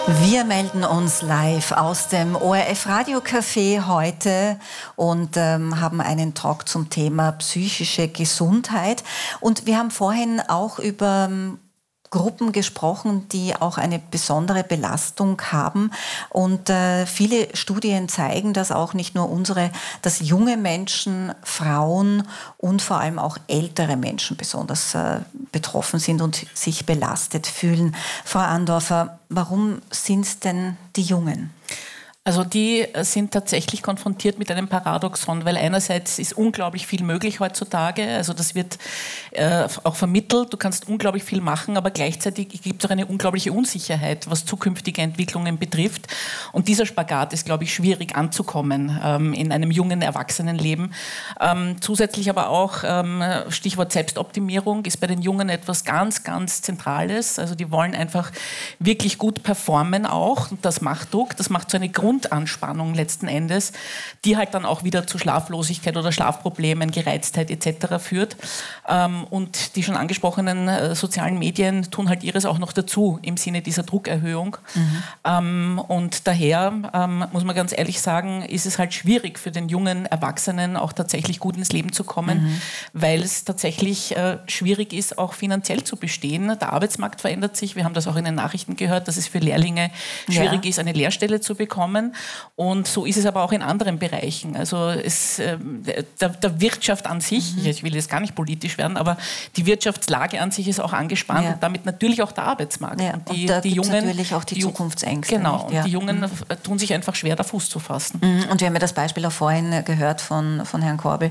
Wir melden uns live aus dem ORF Radiocafé heute und haben einen Talk zum Thema psychische Gesundheit. Und wir haben vorhin auch über Gruppen gesprochen, die auch eine besondere Belastung haben. Und viele Studien zeigen, dass auch nicht nur dass junge Menschen, Frauen und vor allem auch ältere Menschen besonders betroffen sind und sich belastet fühlen. Frau Andorfer, warum sind es denn die Jungen? Also die sind tatsächlich konfrontiert mit einem Paradoxon, weil einerseits ist unglaublich viel möglich heutzutage, also das wird auch vermittelt, du kannst unglaublich viel machen, aber gleichzeitig gibt es auch eine unglaubliche Unsicherheit, was zukünftige Entwicklungen betrifft. Und dieser Spagat ist, glaube ich, schwierig anzukommen in einem jungen Erwachsenenleben. Zusätzlich aber auch, Stichwort Selbstoptimierung, ist bei den Jungen etwas ganz, ganz Zentrales. Also die wollen einfach wirklich gut performen auch und das macht Druck, das macht so eine Grundanspannung letzten Endes, die halt dann auch wieder zu Schlaflosigkeit oder Schlafproblemen, Gereiztheit etc. führt. Und die schon angesprochenen sozialen Medien tun halt ihres auch noch dazu im Sinne dieser Druckerhöhung. Und daher, muss man ganz ehrlich sagen, ist es halt schwierig für den jungen Erwachsenen auch tatsächlich gut ins Leben zu kommen, weil es tatsächlich schwierig ist, auch finanziell zu bestehen. Der Arbeitsmarkt verändert sich. Wir haben das auch in den Nachrichten gehört, dass es für Lehrlinge schwierig ist, eine Lehrstelle zu bekommen. Und so ist es aber auch in anderen Bereichen. Also der Wirtschaft an sich, ich will jetzt gar nicht politisch werden, aber die Wirtschaftslage an sich ist auch angespannt und damit natürlich auch der Arbeitsmarkt. Ja, und da gibt es natürlich auch die Zukunftsängste. Genau, und die Jungen tun sich einfach schwer, da Fuß zu fassen. Und wir haben ja das Beispiel auch vorhin gehört von Herrn Korbel,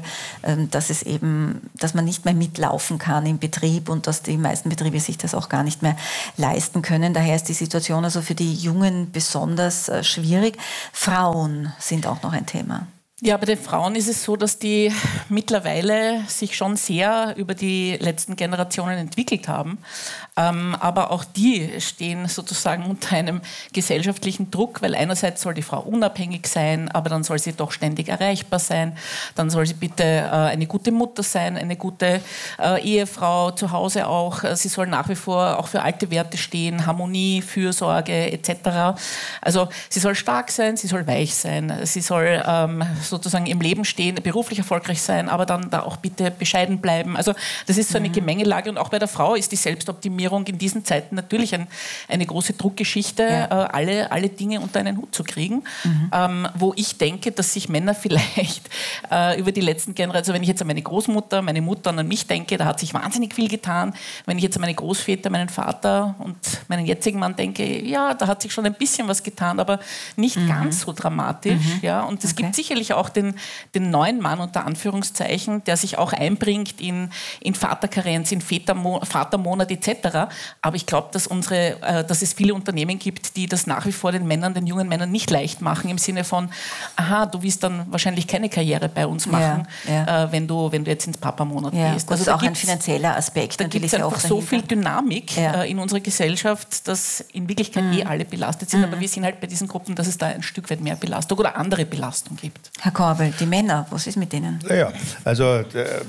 dass man nicht mehr mitlaufen kann im Betrieb und dass die meisten Betriebe sich das auch gar nicht mehr leisten können. Daher ist die Situation also für die Jungen besonders schwierig. Frauen sind auch noch ein Thema. Ja, bei den Frauen ist es so, dass die mittlerweile sich schon sehr über die letzten Generationen entwickelt haben. Aber auch die stehen sozusagen unter einem gesellschaftlichen Druck, weil einerseits soll die Frau unabhängig sein, aber dann soll sie doch ständig erreichbar sein. Dann soll sie bitte eine gute Mutter sein, eine gute Ehefrau zu Hause auch. Sie soll nach wie vor auch für alte Werte stehen, Harmonie, Fürsorge etc. Also sie soll stark sein, sie soll weich sein, sie soll sozusagen im Leben stehen, beruflich erfolgreich sein, aber dann da auch bitte bescheiden bleiben. Also das ist so eine Gemengelage und auch bei der Frau ist die Selbstoptimierung in diesen Zeiten natürlich eine große Druckgeschichte, alle Dinge unter einen Hut zu kriegen, wo ich denke, dass sich Männer vielleicht über die letzten Generationen, also wenn ich jetzt an meine Großmutter, meine Mutter und an mich denke, da hat sich wahnsinnig viel getan. Wenn ich jetzt an meine Großväter, meinen Vater und meinen jetzigen Mann denke, ja, da hat sich schon ein bisschen was getan, aber nicht ganz so dramatisch. Ja, und es gibt sicherlich auch den neuen Mann unter Anführungszeichen, der sich auch einbringt in Vaterkarenz, in Vatermonat etc. Aber ich glaube, dass es viele Unternehmen gibt, die das nach wie vor den jungen Männern nicht leicht machen, im Sinne von, aha, du willst dann wahrscheinlich keine Karriere bei uns machen, wenn du jetzt ins Papamonat gehst. Das ist auch ein finanzieller Aspekt. Da gibt es einfach so viel Dynamik in unserer Gesellschaft, dass in Wirklichkeit alle belastet sind. Aber wir sehen halt bei diesen Gruppen, dass es da ein Stück weit mehr Belastung oder andere Belastung gibt. Herr Korbel, die Männer, was ist mit denen? Ja, also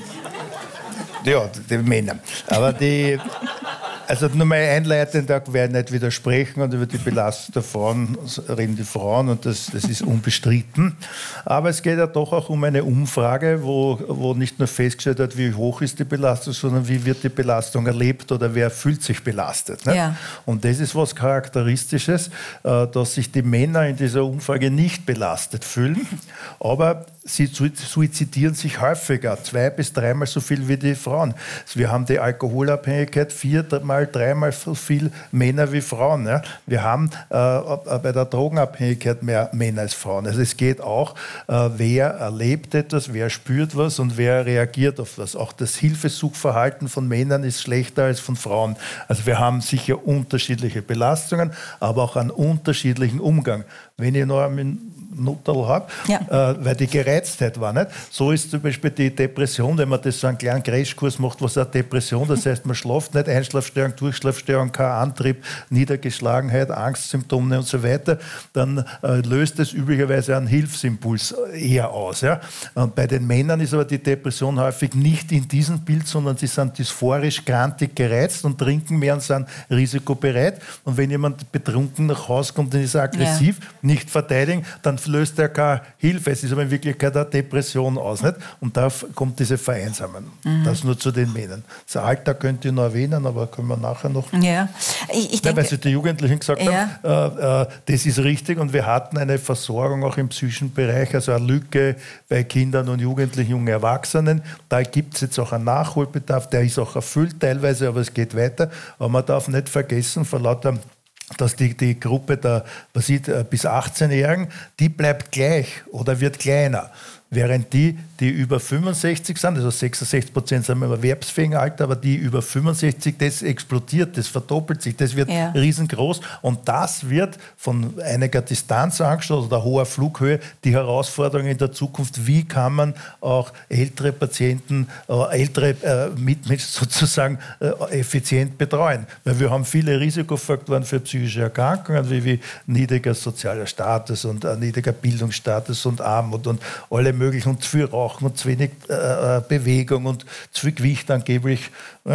die Männer. Aber also nur mal einleitend, da werde ich nicht widersprechen und über die Belastung der Frauen reden die Frauen und das ist unbestritten. Aber es geht ja doch auch um eine Umfrage, wo nicht nur festgestellt wird, wie hoch ist die Belastung, sondern wie wird die Belastung erlebt oder wer fühlt sich belastet. Ne? Ja. Und das ist was Charakteristisches, dass sich die Männer in dieser Umfrage nicht belastet fühlen, aber sie suizidieren sich häufiger, 2- bis 3-mal so viel wie die Frauen. Wir haben die Alkoholabhängigkeit 3-mal so viel Männer wie Frauen. Ja. Wir haben bei der Drogenabhängigkeit mehr Männer als Frauen. Also es geht auch, wer erlebt etwas, wer spürt was und wer reagiert auf was. Auch das Hilfesuchverhalten von Männern ist schlechter als von Frauen. Also wir haben sicher unterschiedliche Belastungen, aber auch einen unterschiedlichen Umgang. Wenn ich noch Nutterl habe, weil die Gereiztheit war. Nicht? So ist zum Beispiel die Depression, wenn man das so einen kleinen Crashkurs macht, was eine Depression, das heißt, man schläft nicht, Einschlafstörung, Durchschlafstörung, kein Antrieb, Niedergeschlagenheit, Angstsymptome und so weiter, dann löst es üblicherweise einen Hilfsimpuls eher aus. Ja? Und bei den Männern ist aber die Depression häufig nicht in diesem Bild, sondern sie sind dysphorisch, grantig, gereizt und trinken mehr und sind risikobereit. Und wenn jemand betrunken nach Hause kommt und ist aggressiv, nicht verteidigen, dann löst er keine Hilfe. Es ist aber in Wirklichkeit eine Depression aus. Nicht? Und da kommt diese Vereinsamung. Das nur zu den Männern. Das Alter könnte ich noch erwähnen, aber können wir nachher noch. Ja. Ich denke, weil Sie die Jugendlichen gesagt haben, das ist richtig. Und wir hatten eine Versorgung auch im psychischen Bereich, also eine Lücke bei Kindern und Jugendlichen, jungen Erwachsenen. Da gibt es jetzt auch einen Nachholbedarf, der ist auch erfüllt teilweise, aber es geht weiter. Aber man darf nicht vergessen, vor lauter dass die Gruppe der bis 18-Jährigen, die bleibt gleich oder wird kleiner. Während die über 65 sind, also 66% sind im erwerbsfähigen Alter, aber die über 65, das explodiert, das verdoppelt sich, das wird riesengroß und das wird von einiger Distanz angeschaut oder hoher Flughöhe die Herausforderung in der Zukunft, wie kann man auch ältere Patienten, ältere Mitmenschen sozusagen effizient betreuen. Weil wir haben viele Risikofaktoren für psychische Erkrankungen, wie niedriger sozialer Status und niedriger Bildungsstatus und Armut und alle möglichen und zu viel Rauchen und zu wenig Bewegung und zu viel Gewicht angeblich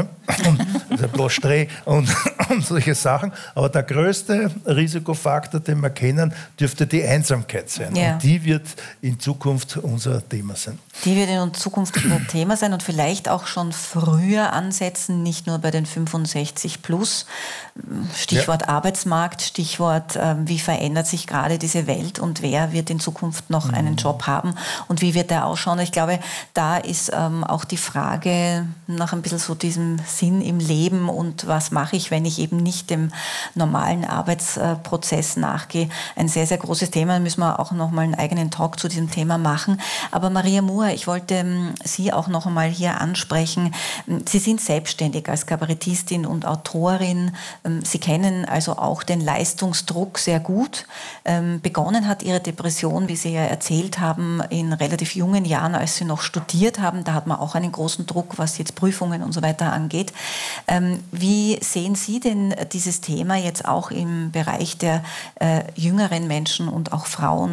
und Blostreh und solche Sachen. Aber der größte Risikofaktor, den wir kennen, dürfte die Einsamkeit sein. Ja. Und die wird in Zukunft unser Thema sein. Die wird in Zukunft unser Thema sein und vielleicht auch schon früher ansetzen, nicht nur bei den 65 plus. Stichwort Arbeitsmarkt, Stichwort, wie verändert sich gerade diese Welt und wer wird in Zukunft noch einen Job haben und wie wird der ausschauen. Ich glaube, da ist auch die Frage nach ein bisschen so diesem Sinn im Leben und was mache ich, wenn ich eben nicht dem normalen Arbeitsprozess nachgehe, ein sehr, sehr großes Thema. Da müssen wir auch noch mal einen eigenen Talk zu diesem Thema machen. Aber Maria Moore, ich wollte Sie auch noch einmal hier ansprechen. Sie sind selbstständig als Kabarettistin und Autorin. Sie kennen also auch den Leistungsdruck sehr gut. Begonnen hat Ihre Depression, wie Sie ja erzählt haben, in relativ jungen Jahren, als Sie noch studiert haben. Da hat man auch einen großen Druck, was jetzt Prüfungen und so weiter angeht. Wie sehen Sie denn dieses Thema jetzt auch im Bereich der jüngeren Menschen und auch Frauen?